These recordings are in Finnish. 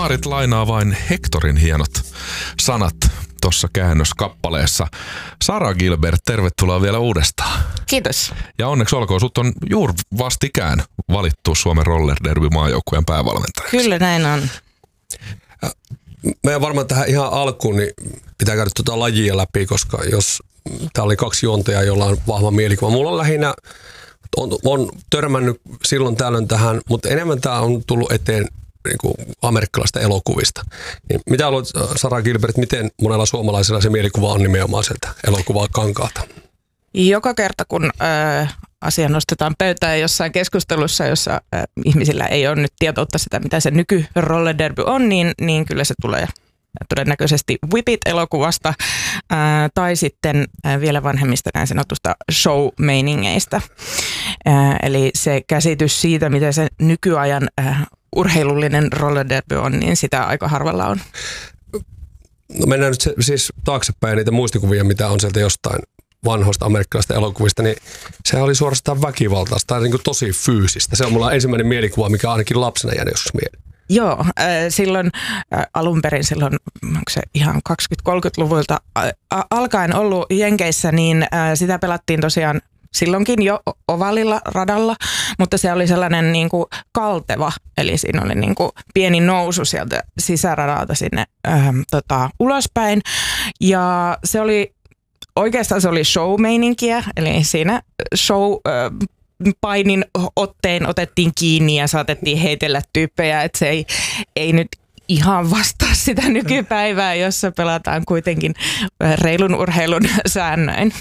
Saarit lainaa vain Hectorin hienot sanat tuossa käännöskappaleessa. Sara Gilbert, tervetuloa vielä uudestaan. Kiitos. Ja onneksi olkoon, sut on juuri vastikään valittu Suomen roller derby maajoukkueen päävalmentajaksi. Kyllä näin on. Meidän varmaan tähän ihan alkuun niin pitää käydä tuota lajia läpi, koska jos täällä oli kaksi juontajaa, jolla on vahva mielikuva. Mulla on lähinnä, on törmännyt silloin tällöin tähän, mutta enemmän tämä on tullut eteen niin kuin amerikkalaisista elokuvista. Niin mitä haluat, Sara Gilbert, miten monella suomalaisella se mielikuva on nimenomaan sieltä elokuvaa kankaalta? Joka kerta, kun asia nostetaan pöytään jossain keskustelussa, jossa ihmisillä ei ole nyt tietoutta sitä, mitä se nyky roller derby on, niin kyllä se tulee todennäköisesti Whip It-elokuvasta tai sitten vielä vanhemmista näin sanotusta show-meiningeistä. Eli se käsitys siitä, mitä se nykyajan urheilullinen roller derby on, niin sitä aika harvalla on. No mennään nyt siis taaksepäin niitä muistikuvia, mitä on sieltä jostain vanhoista amerikkalaisista elokuvista, niin sehän oli suorastaan väkivaltaista tai niin kuin tosi fyysistä. Se on mulla ensimmäinen mielikuva, mikä ainakin lapsena jäänyt joskus mieleen. Joo, silloin alun perin onko se ihan 20-30-luvulta alkaen ollut Jenkeissä, niin sitä pelattiin tosiaan silloinkin jo ovaalilla radalla, mutta se oli sellainen niin kuin kalteva, eli siinä oli niin kuin pieni nousu sieltä sisäradalta sinne ulospäin. Ja se oli oikeastaan se oli show-meininkiä, eli siinä painin ottein otettiin kiinni ja saatettiin heitellä tyyppejä, että se ei nyt ihan vastaa sitä nykypäivää, jossa pelataan kuitenkin reilun urheilun säännöin.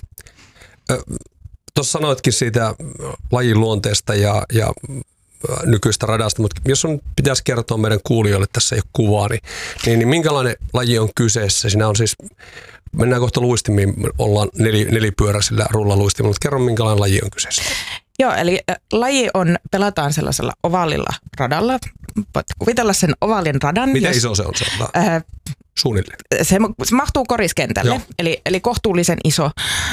Tuossa sanoitkin siitä lajin luonteesta ja nykyistä radasta, mutta jos on pitäisi kertoa meidän kuulijoille, tässä ei ole kuvaa, niin minkälainen laji on kyseessä? Siinä on siis, mennään kohta luistimiin, ollaan nelipyöräisillä rullaluistimilla, mutta kerro minkälainen laji on kyseessä. Joo, eli laji pelataan sellaisella ovaalilla radalla. Voit kuvitella sen ovaalin radan. Miten iso se on? Suunnilleen. Se mahtuu koriskentälle, eli kohtuullisen iso.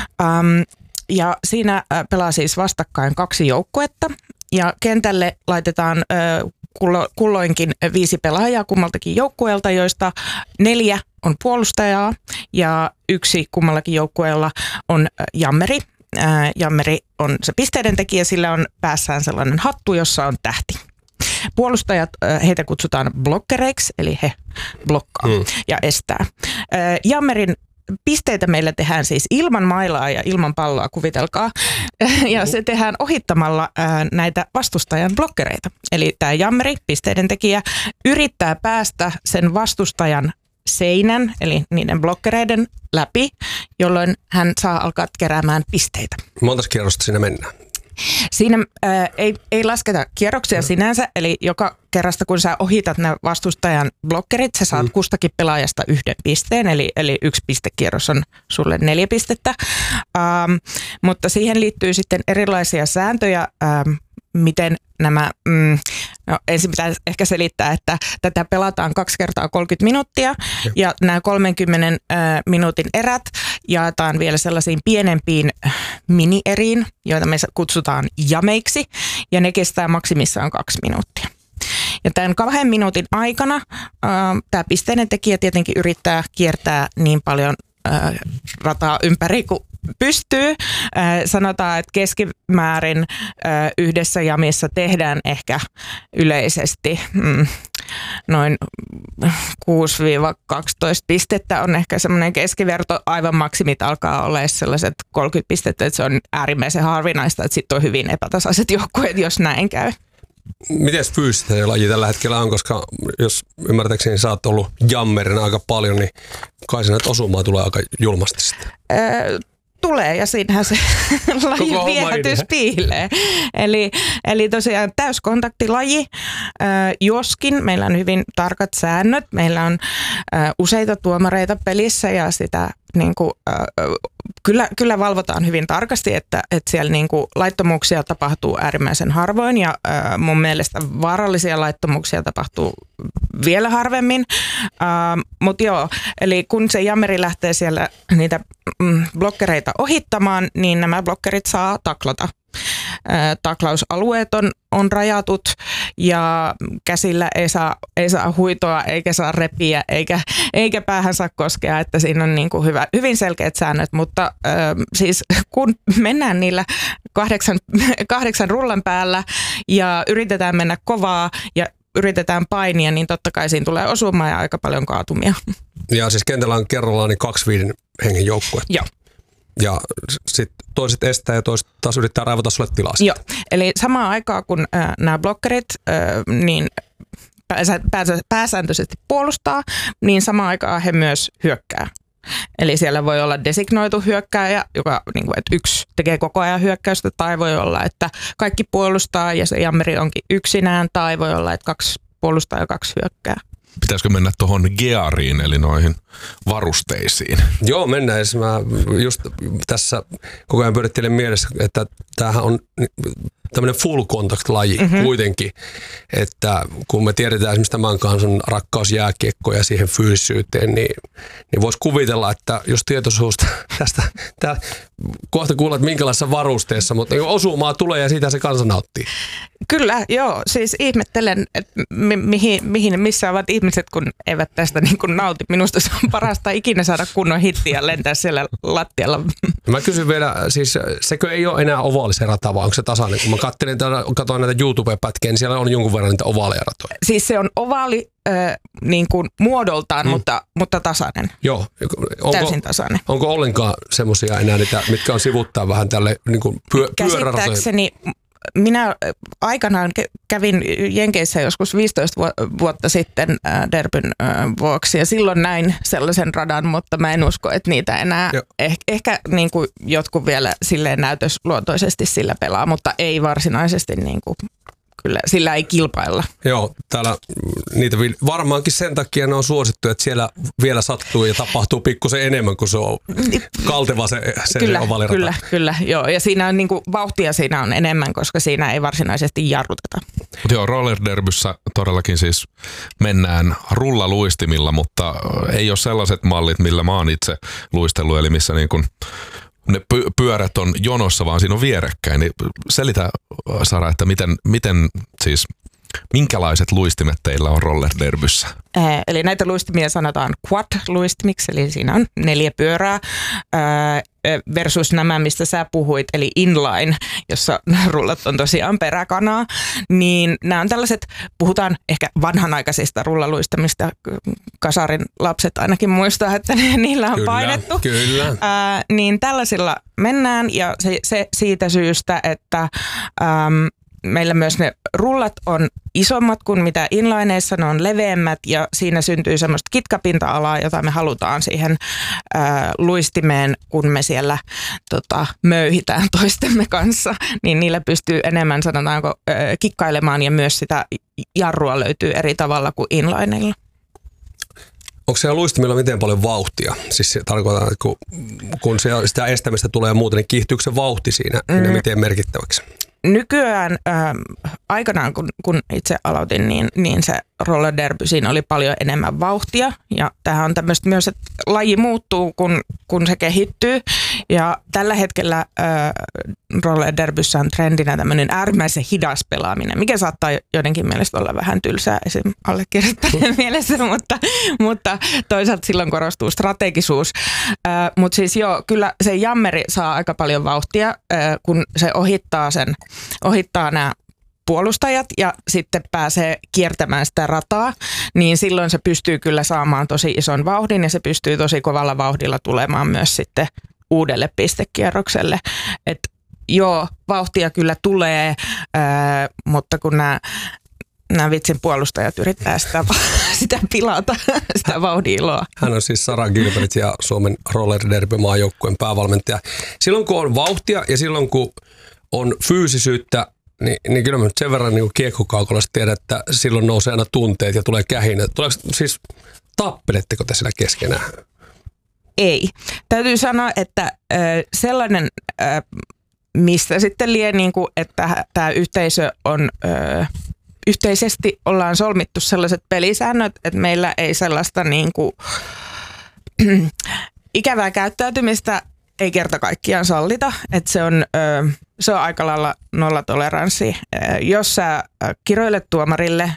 Ja siinä pelaa siis vastakkain kaksi joukkuetta ja kentälle laitetaan kulloinkin 5 pelaajaa kummaltakin joukkueelta, joista 4 on puolustajaa ja 1 kummallakin joukkueella on jammeri. Jammeri on se pisteiden tekijä, sillä on päässään sellainen hattu, jossa on tähti. Puolustajat, heitä kutsutaan blokkereiksi, eli he blokkaa ja estää. Jammerin pisteitä meillä tehdään siis ilman mailaa ja ilman palloa, kuvitelkaa. Ja se tehdään ohittamalla näitä vastustajan blokkereita. Eli tämä jammeri, pisteiden tekijä, yrittää päästä sen vastustajan seinän, eli niiden blokkereiden läpi, jolloin hän saa alkaa keräämään pisteitä. Montas kierrosta siinä mennään? Siinä ei lasketa kierroksia sinänsä, eli joka kerrasta kun sä ohitat nämä vastustajan blokkerit, sä saat kustakin pelaajasta 1 pisteen, eli 1 pistekierros on sulle 4 pistettä. Mutta siihen liittyy sitten erilaisia sääntöjä, miten nämä, ensin pitää ehkä selittää, että tätä pelataan 2 kertaa 30 minuuttia ja nämä 30 minuutin erät jaetaan vielä sellaisiin pienempiin mini-eriin, joita me kutsutaan jameiksi ja ne kestää maksimissaan 2 minuuttia. Ja tämän 2 minuutin aikana tämä pisteiden tekijä tietenkin yrittää kiertää niin paljon rataa ympäri kuin pystyy. Sanotaan, että keskimäärin yhdessä jamissa tehdään ehkä yleisesti noin 6-12 pistettä on ehkä semmoinen keskiverto. Aivan maksimit alkaa olla sellaiset 30 pistettä, että se on äärimmäisen harvinaista, että sitten on hyvin epätasaiset joukkueet, jos näin käy. Miten fyysistä se laji tällä hetkellä on, koska jos ymmärtääkseni sä oot ollut jammerina aika paljon, niin kai se näitä osumaa tulee aika julmasti sitten. Tulee ja siinähän se lajin viehätys piilee. Eli tosiaan täyskontaktilaji, joskin meillä on hyvin tarkat säännöt. Meillä on useita tuomareita pelissä ja sitä niin kuin, kyllä valvotaan hyvin tarkasti, että siellä niin kuin laittomuuksia tapahtuu äärimmäisen harvoin ja mun mielestä vaarallisia laittomuuksia tapahtuu vielä harvemmin. Mutta joo, eli kun se jammeri lähtee siellä niitä blokkereita ohittamaan, niin nämä blokkerit saa taklata. taklausalueet on rajatut ja käsillä ei saa huitoa eikä saa repiä eikä päähän saa koskea, että siinä on niin kuin hyvin selkeät säännöt, mutta siis kun mennään niillä 8 rullan päällä ja yritetään mennä kovaa ja yritetään painia, niin totta kai siinä tulee osumaan ja aika paljon kaatumia. Ja siis kentällä on kerrallaan niin 2-5 hengen joukkue. Joo. Ja sitten toiset estää ja toiset taas yrittää raivata sulle tilaa. Joo, eli samaan aikaan kun nämä blokkerit niin pääsääntöisesti puolustaa, niin samaan aikaan he myös hyökkää. Eli siellä voi olla designoitu hyökkääjä, joka niin kuin, että yksi tekee koko ajan hyökkäystä, tai voi olla, että kaikki puolustaa ja se jammeri onkin yksinään, tai voi olla, että 2 puolustaa ja 2 hyökkää. Pitäisikö mennä tuohon geariin, eli noihin varusteisiin? Joo, mennään. Mä just tässä koko ajan pyörittelen mielessä, että tämähän on tämmöinen full contact-laji kuitenkin, että kun me tiedetään esimerkiksi tämän kansan rakkaus jääkiekkoon ja siihen fyysisyyteen, niin voisi kuvitella, että jos tietoisuus tästä kohta kuulet minkälaisessa varusteessa, mutta osumaa tulee ja siitä se kansa nauttii. Kyllä, joo. Siis ihmettelen, että missä ovat ihmiset, kun eivät tästä niin kuin nauti. Minusta se on parasta ikinä saada kunnon hittiä ja lentää siellä lattialla. Mä kysyn vielä, siis sekö ei ole enää ovaalisen rata, vaan onko se tasainen? Kun mä katsoin näitä YouTube-pätkiä, niin siellä on jonkun verran niitä ovaaleja ratoja. Siis se on ovaali niin kuin muodoltaan, mutta tasainen. Joo. Täysin tasainen. Onko ollenkaan semmoisia enää niitä, mitkä on sivuttaa vähän tälle niin kuin pyöräratojen? Käsittääkseni minä aikanaan kävin Jenkeissä joskus 15 vuotta sitten derbyn vuoksi ja silloin näin sellaisen radan, mutta mä en usko, että niitä enää, ehkä niin kuin jotkut vielä silleen näytösluontoisesti sillä pelaa, mutta ei varsinaisesti niin kuin, kyllä sillä ei kilpailla. Joo, täällä niitä varmaankin sen takia ne on suosittu, että siellä vielä sattuu ja tapahtuu pikkusen enemmän, kun se on kalteva se ovalirata. Kyllä, joo. Ja siinä on niinku, vauhtia siinä on enemmän, koska siinä ei varsinaisesti jarruteta. Joo, rollerderbyssä todellakin siis mennään rullaluistimilla, mutta ei ole sellaiset mallit, millä mä oon itse luistellut, eli missä niin kuin ne pyörät on jonossa, vaan siinä on vierekkäin. Niin selitä, Sara, että miten siis, minkälaiset luistimet teillä on rollerderbyssä? Eli näitä luistimia sanotaan quad-luistimiksi, eli siinä on 4 pyörää versus nämä, mistä sä puhuit, eli inline, jossa rullat on tosiaan peräkanaa. Niin nämä on tällaiset, puhutaan ehkä vanhanaikaisista rullaluistamista, kasarin lapset ainakin muistaa, että niillä on painettu. Kyllä. Niin tällaisilla mennään ja se siitä syystä, että meillä myös ne rullat on isommat kuin mitä inlineissa, ne on leveämmät ja siinä syntyy semmoista kitkapinta-alaa, jota me halutaan siihen luistimeen, kun me siellä möyhitään toistemme kanssa, niin niillä pystyy enemmän, sanotaanko, kikkailemaan ja myös sitä jarrua löytyy eri tavalla kuin inlineilla. Onko siellä luistimilla miten paljon vauhtia? Siis se tarkoittaa, että kun sitä estämistä tulee muuten, niin kiihtyykö se vauhti siinä miten merkittäväksi? Nykyään aikanaan, kun itse aloitin, niin se roller derby, siinä oli paljon enemmän vauhtia. Ja tämähän on tämmöistä myös, että laji muuttuu, kun se kehittyy. Ja tällä hetkellä roller derbyssä on trendinä tämmöinen äärimmäisen hidas pelaaminen, mikä saattaa joidenkin mielestä olla vähän tylsää esim. Allekirjoittaneen mielessä, mutta toisaalta silloin korostuu strategisuus. Mutta siis joo, kyllä se jammeri saa aika paljon vauhtia, kun se ohittaa nämä puolustajat ja sitten pääsee kiertämään sitä rataa, niin silloin se pystyy kyllä saamaan tosi ison vauhdin ja se pystyy tosi kovalla vauhdilla tulemaan myös sitten uudelle pistekierrokselle. Et joo, vauhtia kyllä tulee, mutta kun nämä vitsin puolustajat yrittää sitä pilata, sitä vauhdin iloa. Hän on siis Sara Gilbert ja Suomen roller derby maajoukkueen päävalmentaja. Silloin kun on vauhtia ja silloin kun on fyysisyyttä, niin kyllä mä sen verran niin kiekkokaukolasta tiedän, että silloin nousee aina tunteet ja tulee kähinä. Siis tappeletteko te siellä keskenään? Ei. Täytyy sanoa, että sellainen, mistä sitten niin kuin, että tämä yhteisö on, yhteisesti ollaan solmittu sellaiset pelisäännöt, että meillä ei sellaista niin kuin, ikävää käyttäytymistä ei kerta kaikkiaan sallita, että se on aika lailla nollatoleranssi. Jos sä kiroilet tuomarille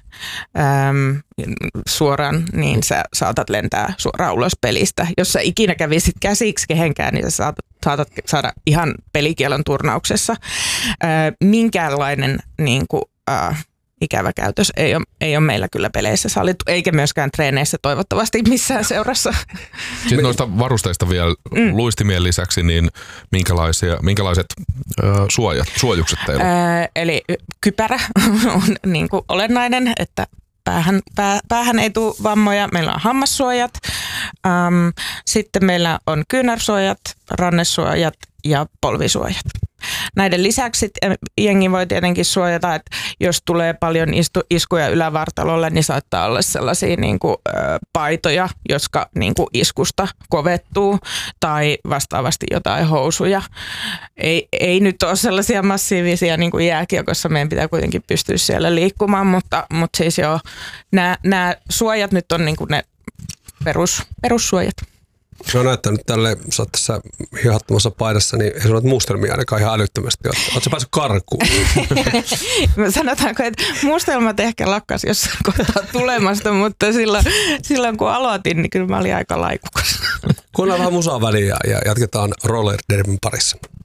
suoraan, niin sä saatat lentää suoraan ulos pelistä. Jos sä ikinä kävisit käsiksi kehenkään, niin sä saatat saada ihan pelikielon turnauksessa. Minkäänlainen ikävä käytös ei ole meillä kyllä peleissä sallittu, eikä myöskään treeneissä toivottavasti missään seurassa. Sitten noista varusteista vielä luistimien lisäksi, niin minkälaiset suojukset teillä on? Eli kypärä on niin kuin olennainen, että päähän ei tule vammoja. Meillä on hammassuojat, sitten meillä on kyynärsuojat, rannesuojat ja polvisuojat. Näiden lisäksi jengi voi tietenkin suojata, että jos tulee paljon iskuja ylävartalolle, niin saattaa olla sellaisia paitoja, jotka iskusta kovettuu, tai vastaavasti jotain housuja. Ei nyt ole sellaisia massiivisia jääkiekossa, meidän pitää kuitenkin pystyä siellä liikkumaan, mutta siis joo, nämä suojat nyt on ne perussuojat. Se on näyttänyt tälle, sä oot tässä hihattomassa paidassa, niin ei sulla mustelmia ainakaan ihan älyttömästi. Ootko päässyt karkuun? Sanotaanko, että mustelmat ehkä lakkas jossain kohtaa tulemasta, mutta silloin kun aloitin, niin kyllä mä olin aika laikukas. Kuunnellaan vähän musaa väliin ja jatketaan roller derbyn parissa.